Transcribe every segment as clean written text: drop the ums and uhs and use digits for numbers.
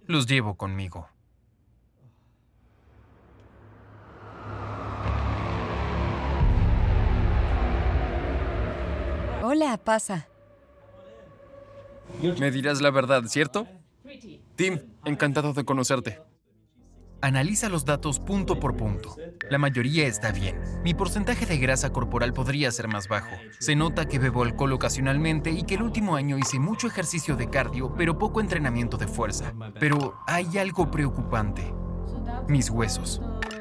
los llevo conmigo. Hola, pasa. Me dirás la verdad, ¿cierto? Tim, encantado de conocerte. Analiza los datos punto por punto. La mayoría está bien. Mi porcentaje de grasa corporal podría ser más bajo. Se nota que bebo alcohol ocasionalmente y que el último año hice mucho ejercicio de cardio, pero poco entrenamiento de fuerza. Pero hay algo preocupante. Mis huesos.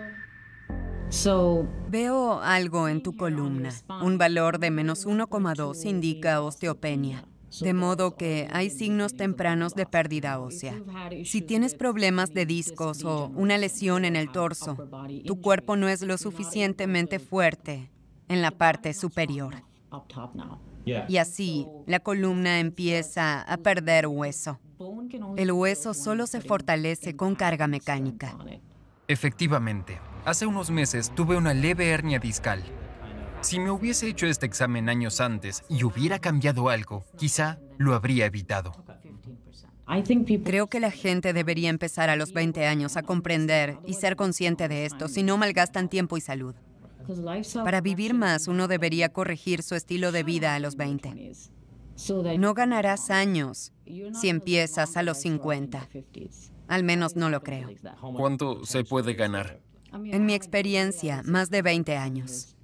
Veo algo en tu columna. Un valor de -1,2 indica osteopenia. De modo que hay signos tempranos de pérdida ósea. Si tienes problemas de discos o una lesión en el torso, tu cuerpo no es lo suficientemente fuerte en la parte superior. Y así, la columna empieza a perder hueso. El hueso solo se fortalece con carga mecánica. Efectivamente, hace unos meses tuve una leve hernia discal. Si me hubiese hecho este examen años antes y hubiera cambiado algo, quizá lo habría evitado. Creo que la gente debería empezar a los 20 años a comprender y ser consciente de esto, si no malgastan tiempo y salud. Para vivir más, uno debería corregir su estilo de vida a los 20. No ganarás años si empiezas a los 50. Al menos no lo creo. ¿Cuánto se puede ganar? En mi experiencia, más de 20 años.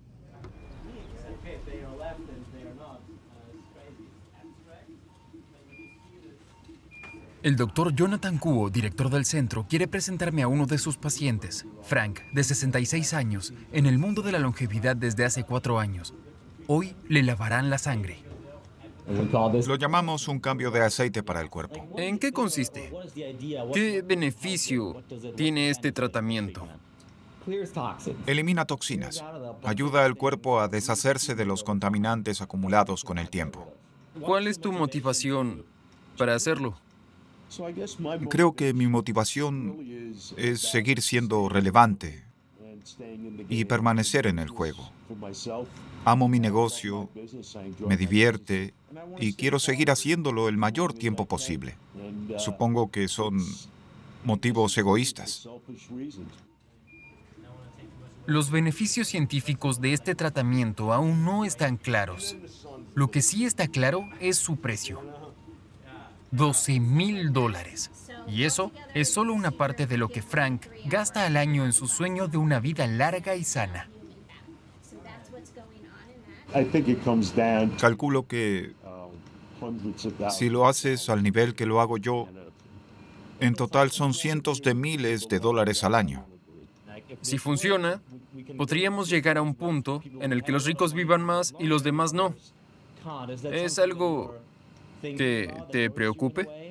El doctor Jonathan Kuo, director del centro, quiere presentarme a uno de sus pacientes, Frank, de 66 años, en el mundo de la longevidad desde hace 4 años. Hoy le lavarán la sangre. Lo llamamos un cambio de aceite para el cuerpo. ¿En qué consiste? ¿Qué beneficio tiene este tratamiento? Elimina toxinas. Ayuda al cuerpo a deshacerse de los contaminantes acumulados con el tiempo. ¿Cuál es tu motivación para hacerlo? Creo que mi motivación es seguir siendo relevante y permanecer en el juego. Amo mi negocio, me divierte y quiero seguir haciéndolo el mayor tiempo posible. Supongo que son motivos egoístas. Los beneficios científicos de este tratamiento aún no están claros. Lo que sí está claro es su precio. $12,000. Y eso es solo una parte de lo que Frank gasta al año en su sueño de una vida larga y sana. Calculo que si lo haces al nivel que lo hago yo, en total son cientos de miles de dólares al año. Si funciona, podríamos llegar a un punto en el que los ricos vivan más y los demás no. ¿Es algo que te preocupe?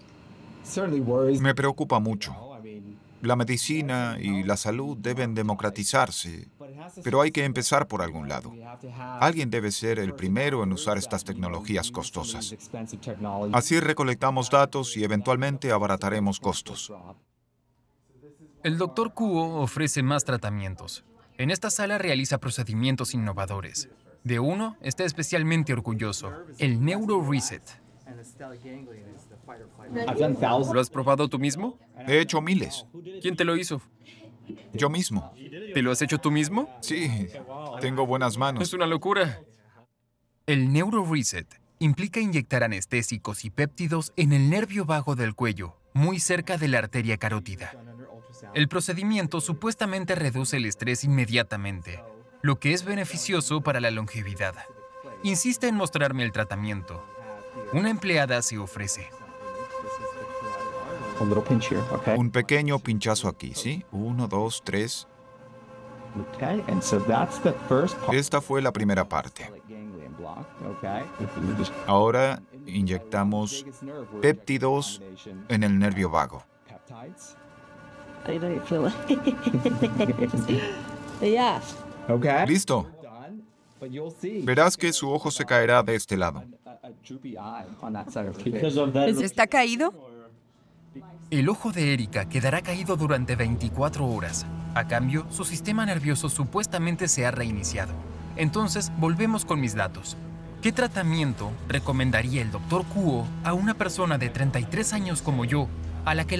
Me preocupa mucho. La medicina y la salud deben democratizarse, pero hay que empezar por algún lado. Alguien debe ser el primero en usar estas tecnologías costosas. Así recolectamos datos y eventualmente abarataremos costos. El Dr. Kuo ofrece más tratamientos. En esta sala realiza procedimientos innovadores. De uno está especialmente orgulloso, el Neuro Reset. ¿Lo has probado tú mismo? He hecho miles. ¿Quién te lo hizo? Yo mismo. ¿Te lo has hecho tú mismo? Sí, tengo buenas manos. Es una locura. El Neuro Reset implica inyectar anestésicos y péptidos en el nervio vago del cuello, muy cerca de la arteria carótida. El procedimiento supuestamente reduce el estrés inmediatamente, lo que es beneficioso para la longevidad. Insiste en mostrarme el tratamiento. Una empleada se ofrece. Un pequeño pinchazo aquí, ¿sí? 1, 2, 3. Esta fue la primera parte. Ahora inyectamos péptidos en el nervio vago. Listo. Verás que su ojo se caerá de este lado. ¿Está caído? El ojo de Erika quedará caído durante 24 horas. A cambio, su sistema nervioso supuestamente se ha reiniciado. Entonces, volvemos con mis datos. ¿Qué tratamiento recomendaría el Dr. Kuo a una persona de 33 años como yo, a la que